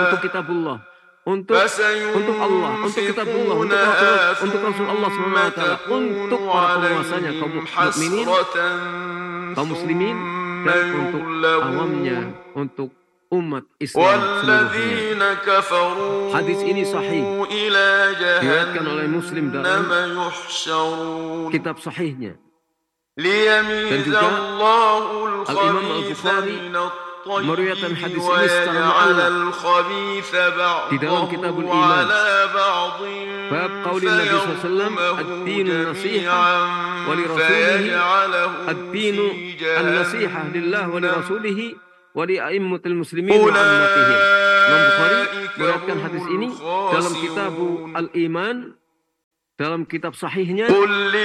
untuk kitabullah, untuk Allah, untuk kitabullah, untuk Rasul Allah SWT, untuk para penguasanya kaum mukminin, kaum muslimin, dan untuk awamnya, untuk umat Islam seluruhnya. Hadis ini sahih, diriwayatkan oleh Muslim dalam kitab sahihnya. Dan juga Al-Imam Al-Bukhari meriwayatkan hadis ini secara mu'allaq di dalam Kitabul Iman, bab qauli Nabi SAW, ad-dinu nasihah wa li rasulihi, ad-dinu an-nasihah lillah wa li rasulihi wa li a'immatil muslimin wa ammatihim. Imam Bukhari meriwayatkan hadis ini dalam Kitabul Al-Iman, dalam kitab sahihnya.